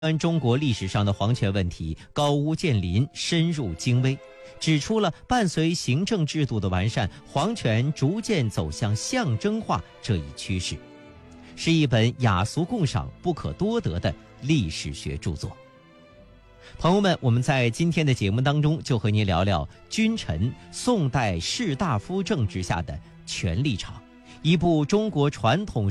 中国历史上的皇权问题高屋建瓴，深入精微，指出了伴随行政制度的完善，皇权逐渐走向象征化这一趋势，是一本雅俗共赏、不可多得的历史学著作。朋友们，我们在今天的节目当中就和您聊聊君臣宋代士大夫政治下的权力场，一部中国传统